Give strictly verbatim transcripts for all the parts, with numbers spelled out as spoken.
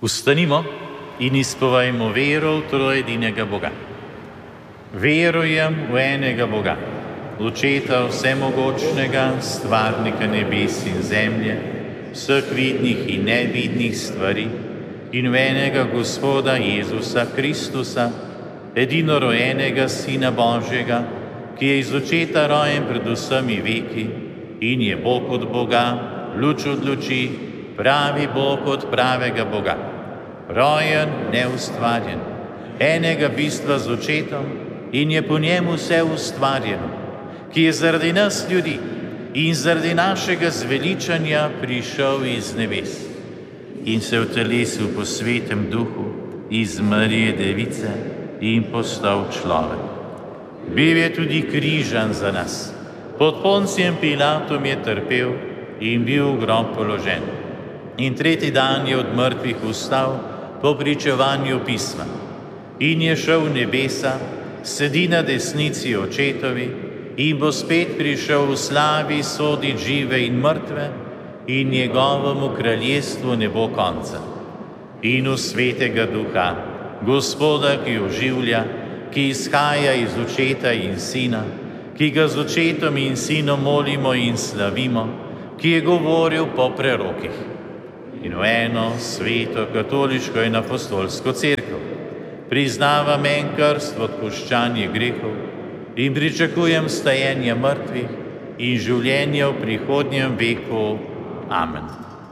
Vstanimo in izpovejmo vero v trojedinega Boga. Verujem v enega Boga, Očeta vsemogočnega, stvarnika nebes in zemlje, vseh vidnih in nevidnih stvari, in v enega Gospoda Jezusa Kristusa, edinorojenega Sina Božjega, ki je iz Očeta rojen pred vsemi veki in je Bog od Boga, luč od luči, pravi Bog od pravega Boga, rojen, neustvarjen, enega bistva z Očetom in je po njemu vse ustvarjeno, ki je zaradi nas ljudi in zaradi našega zveličanja prišel iz nebes in se vtelesil po svetem duhu iz Marije Device in postal človek. Bil je tudi križan za nas. Pod Poncijem Pilatom je trpel in bil v grob položen. In tretji dan je od mrtvih vstal po pričevanju pisma in je šel v nebesa, sedi na desnici Očetovi in bo spet prišel v slavi sodit žive in mrtve in njegovemu kraljestvu ne bo konca. In v svetega duha, Gospoda, ki oživlja, ki izhaja iz Očeta in Sina, ki ga z Očetom in Sinom molimo in slavimo, ki je govoril po prerokih. In v eno sveto katoliško in apostolsko cerkev priznavam en krst v odpuščanje grehov in pričakujem stajenje mrtvih in življenje v prihodnjem veku. Amen.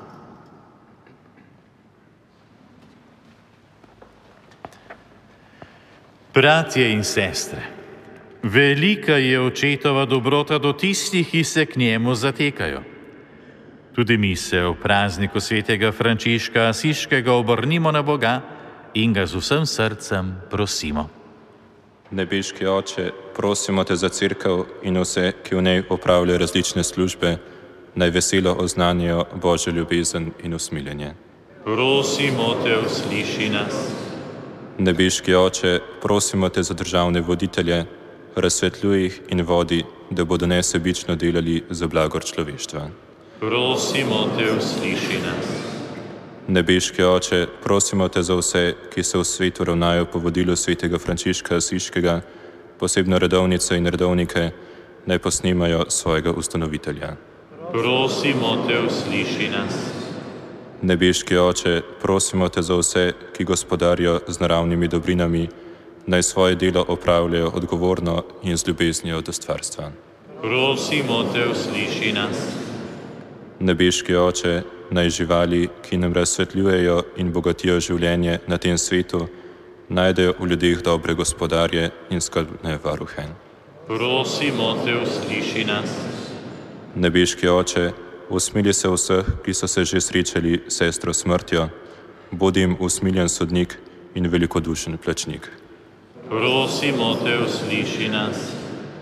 Bratje in sestre, velika je Očetova dobrota do tistih, ki se k njemu zatekajo. Tudi mi se v prazniku svetega Frančiška Asiškega obrnimo na Boga in ga z vsem srcem prosimo. Nebeški Oče, prosimo te za cerkev in vse, ki v njej opravljajo različne službe, naj veselo oznanijo Božjo ljubezen in usmiljenje. Prosimo te, usliši nas. Nebeški Oče, prosimo te za državne voditelje, razsvetljuj jih in vodi, da bodo nesebično delali za blagor človeštva. Prosimo te, usliši nas. Nebeški Oče, prosimo te za vse, ki se v svetu ravnajo po vodilu svetega Frančiška Asiškega, posebno redovnice in redovnike, naj posnemajo svojega ustanovitelja. Prosimo te, usliši nas. Nebeški Oče, prosimo te za vse, ki gospodarijo z naravnimi dobrinami, naj svoje delo opravljajo odgovorno in z ljubeznijo do stvarstva. Prosimo te, usliši nas. Nebeški Oče, naj živali, ki nam razsvetljujejo in bogatijo življenje na tem svetu, najdejo v ljudeh dobre gospodarje in skrbne varuhe. Prosimo te, usliši nas. Nebeški Oče, usmili se vseh, ki so se že srečali s sestro smrtjo, bodi jim usmiljen sodnik in velikodušen plačnik. Prosimo te, usliši nas.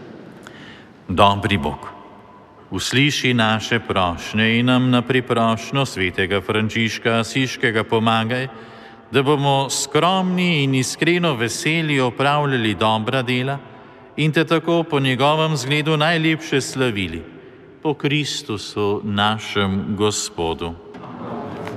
Dobri Bog, usliši naše prošnje in nam na priprošnjo svetega Frančiška Asiškega pomagaj, da bomo skromni in iskreno veseli opravljali dobra dela in te tako po njegovem zgledu najlepše slavili, po Kristusu našem Gospodu.